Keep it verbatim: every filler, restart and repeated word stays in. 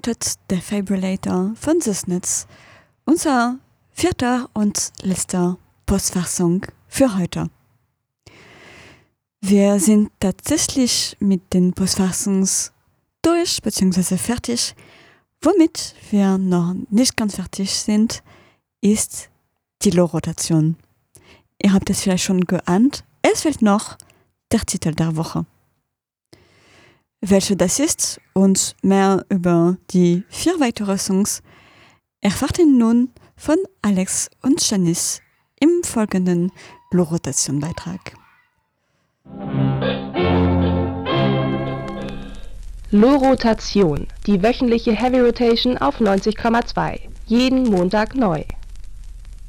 startet Defibrillator von Sysnitz, unser vierter und letzter Postfassung für heute. Wir sind tatsächlich mit den Postfassungen durch bzw. fertig. Womit wir noch nicht ganz fertig sind, ist die Lo-Rotation. Ihr habt es vielleicht schon geahnt, es fehlt noch der Titel der Woche. Welche das ist und mehr über die vier weitere Songs erfahrt ihr nun von Alex und Janice im folgenden Lo-Rotation-Beitrag. Lo-Rotation, die wöchentliche Heavy Rotation auf neunzig Komma zwei. Jeden Montag neu.